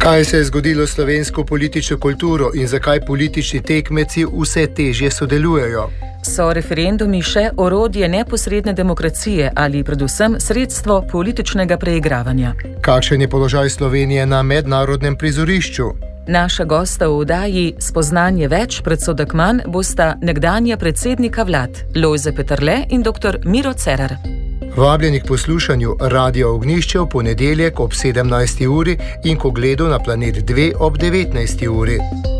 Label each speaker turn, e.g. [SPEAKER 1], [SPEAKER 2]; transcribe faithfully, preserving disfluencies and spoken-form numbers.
[SPEAKER 1] Kaj se je zgodilo s slovensko politično kulturo in zakaj politični tekmeci vse težje sodelujejo?
[SPEAKER 2] So referendumi še orodje neposredne demokracije ali predvsem sredstvo političnega preigravanja?
[SPEAKER 1] Kakšen je položaj Slovenije na mednarodnem prizorišču?
[SPEAKER 2] Naša gosta v oddaji Spoznanje več, predsodek manj bosta nekdanja predsednika vlad Lojze Peterle in dr. Miro Cerar.
[SPEAKER 1] Vabljeni k poslušanju Radia Ognjišče v ponedeljek ob sedemnajsti uri in k ogledu na Planet dva ob devetnajsti uri.